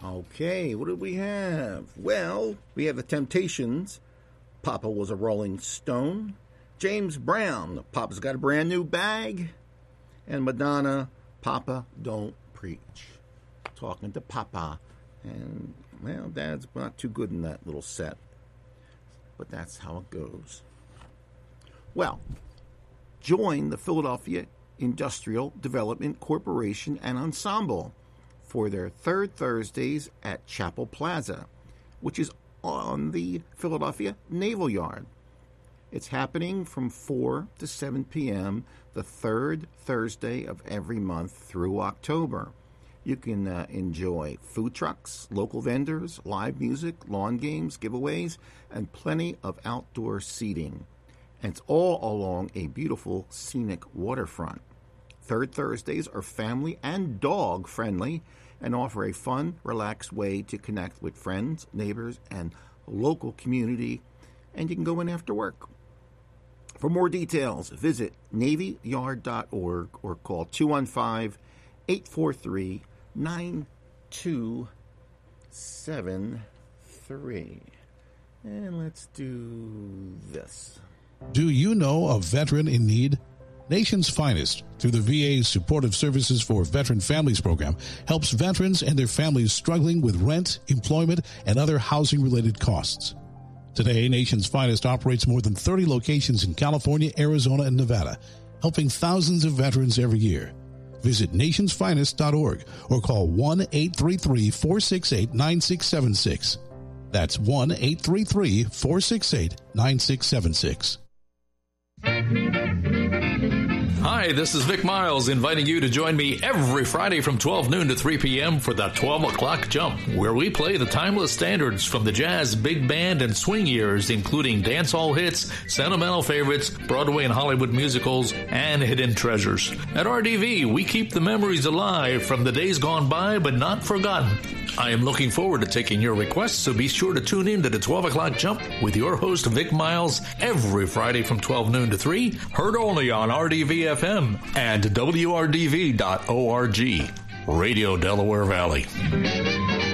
Okay, what do we have? Well, we have the Temptations. Papa was a Rolling Stone. James Brown. Papa's got a brand new bag. And Madonna. Papa don't preach. Talking to Papa. And, well, Dad's not too good in that little set. But that's how it goes. Well, join the Philadelphia Industrial Development Corporation and Ensemble for their third Thursdays at Chapel Plaza, which is on the Philadelphia Naval Yard. It's happening from 4 to 7 p.m. the third Thursday of every month through October. You can enjoy food trucks, local vendors, live music, lawn games, giveaways, and plenty of outdoor seating. And it's all along a beautiful scenic waterfront. Third Thursdays are family and dog friendly and offer a fun, relaxed way to connect with friends, neighbors, and local community. And you can go in after work. For more details, visit navyyard.org or call 215-843-9273. And let's do this. Do you know a veteran in need? Nation's Finest, through the VA's Supportive Services for Veteran Families program, helps veterans and their families struggling with rent, employment, and other housing-related costs. Today, Nation's Finest operates more than 30 locations in California, Arizona, and Nevada, helping thousands of veterans every year. Visit nationsfinest.org or call 1-833-468-9676. That's 1-833-468-9676. Hi, this is Vic Miles inviting you to join me every Friday from 12 noon to 3 p.m. for the 12 o'clock jump, where we play the timeless standards from the jazz, big band, and swing years, including dancehall hits, sentimental favorites, Broadway and Hollywood musicals, and hidden treasures. At RDV, we keep the memories alive from the days gone by but not forgotten. I am looking forward to taking your requests, so be sure to tune in to the 12 o'clock jump with your host, Vic Miles, every Friday from 12 noon to 3, heard only on RDV-FM and WRDV.org, Radio Delaware Valley.